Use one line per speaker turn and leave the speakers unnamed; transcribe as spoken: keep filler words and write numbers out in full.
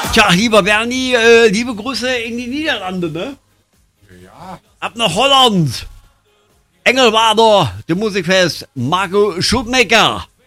Tja, lieber Bernie, äh, liebe Grüße in die Niederlande, ne?
Ja.
Ab nach Holland. Engelwader, der Musikfest, Marco Schutmaker.